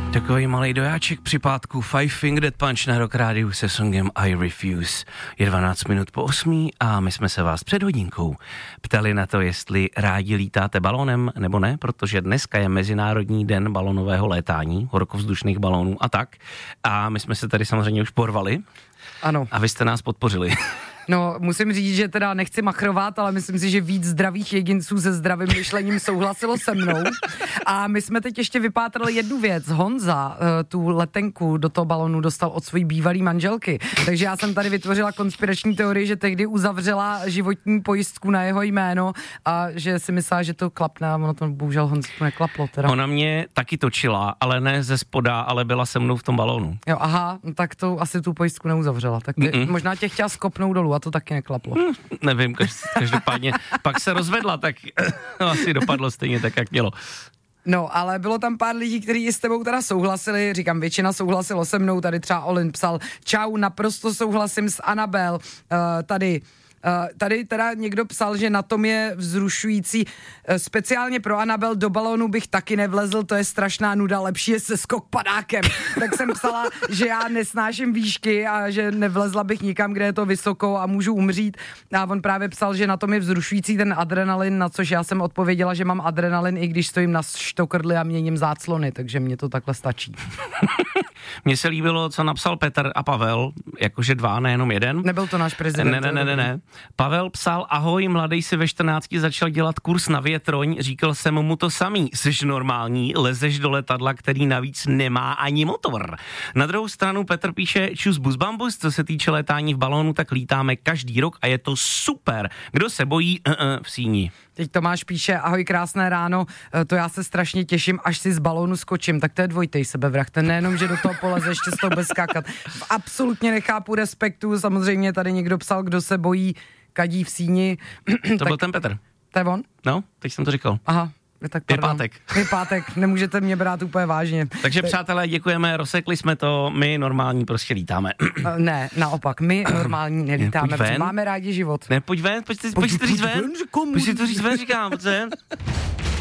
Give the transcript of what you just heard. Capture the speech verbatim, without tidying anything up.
Takový malej dojáček při pátku Five Finger Death Punch na Rock Rádiu se songem I Refuse. Je dvanáct minut po osmí a my jsme se vás před hodinkou ptali na to, jestli rádi lítáte balónem nebo ne, protože dneska je Mezinárodní den balónového létání, horkovzdušných balónů a tak. A my jsme se tady samozřejmě už porvali. Ano. A vy jste nás podpořili. No, musím říct, že teda nechci machrovat, ale myslím si, že víc zdravých jedinců se zdravým myšlením souhlasilo se mnou. A my jsme teď ještě vypátrali jednu věc. Honza tu letenku do toho balonu dostal od své bývalé manželky. Takže já jsem tady vytvořila konspirační teorii, že tehdy uzavřela životní pojistku na jeho jméno a že si myslela, že to klapne a ono to bohužel Honza to neklaplo. Teda. Ona mě taky točila, ale ne ze spoda, ale byla se mnou v tom balónu. Jo, aha, no tak to asi tu pojistku neuzavřela. Tak ty, možná tě chtěla skopnout dolů a to taky neklaplo. Hmm, nevím, každopádně pak se rozvedla, tak asi dopadlo stejně tak, jak mělo. No, ale bylo tam pár lidí, kteří s tebou teda souhlasili, říkám, většina souhlasilo se mnou, tady třeba Olin psal, čau, naprosto souhlasím s Anabel, uh, tady... Uh, tady teda někdo psal, že na tom je vzrušující. Uh, speciálně pro Anabel do balónu bych taky nevlezl, to je strašná nuda, lepší je se skok padákem. Tak jsem psala, že já nesnáším výšky a že nevlezla bych nikam, kde je to vysoko a můžu umřít. A on právě psal, že na tom je vzrušující ten adrenalin, na což já jsem odpověděla, že mám adrenalin, i když stojím na štokrdli a měním záclony, takže mě to takhle stačí. Mně se líbilo, co napsal Petr a Pavel, jakože dva, nejenom jeden. Nebyl to náš prezident. Ne, ne, ne, ne, ne. Pavel psal, ahoj, mladej si ve čtrnácti začal dělat kurz na větroň, říkal jsem mu to samý, jsi normální, lezeš do letadla, který navíc nemá ani motor. Na druhou stranu Petr píše, čus bus bambus, co se týče létání v balónu, tak lítáme každý rok a je to super. Kdo se bojí, uh, uh, v síni. Teď Tomáš píše, ahoj, krásné ráno, to já se strašně těším, až si z balónu skočím, tak to je dvojitej sebevrah, ten nejenom, že do toho poleze, ještě z toho bez skákat. Absolutně nechápu, respektu, samozřejmě tady někdo psal, kdo se bojí, kadí v síni. To byl ten Petr. To je on? No, teď jsem to říkal. Aha. Tak je pátek. Je pátek, nemůžete mě brát úplně vážně. Takže přátelé, děkujeme, rozsekli jsme to, my normální prostě lítáme. Ne, naopak, my normální nelítáme, protože máme rádi život. Ne, pojď ven, pojď si to říct ven. Pojď si to říct ven, říkám, pojď ven.